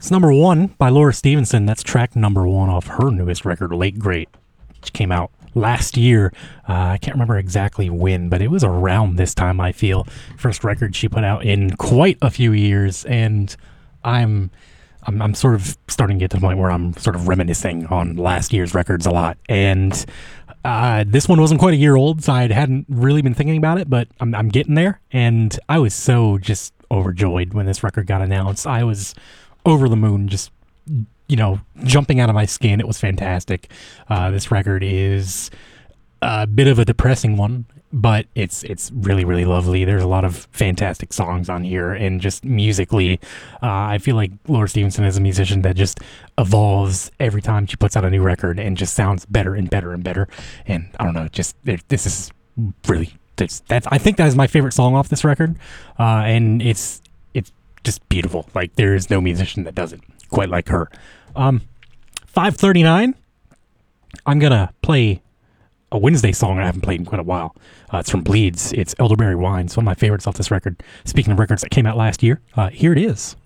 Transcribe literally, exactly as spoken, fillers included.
It's number one by Laura Stevenson. That's track number one off her newest record, Late Great, which came out last year. Uh, I can't remember exactly when, but it was around this time, I feel. First record she put out in quite a few years, and I'm, I'm, I'm sort of starting to get to the point where I'm sort of reminiscing on last year's records a lot. And uh, this one wasn't quite a year old, so I hadn't really been thinking about it, but I'm, I'm getting there. And I was so just overjoyed when this record got announced. I was over the moon, just, you know, jumping out of my skin. It was fantastic. Uh, this record is a bit of a depressing one, but it's it's really, really lovely. There's a lot of fantastic songs on here, and just musically, uh, I feel like Laura Stevenson is a musician that just evolves every time she puts out a new record and just sounds better and better and better. And I don't know, just it, this is really, that's, that's I think that is my favorite song off this record, uh, and it's it's just beautiful. Like, there is no musician that does it quite like her. Um, five thirty-nine, I'm gonna play a Wednesday song I haven't played in quite a while. Uh, it's from Bleeds. It's Elderberry Wine. It's one of my favorites off this record. Speaking of records that came out last year, uh, here it is.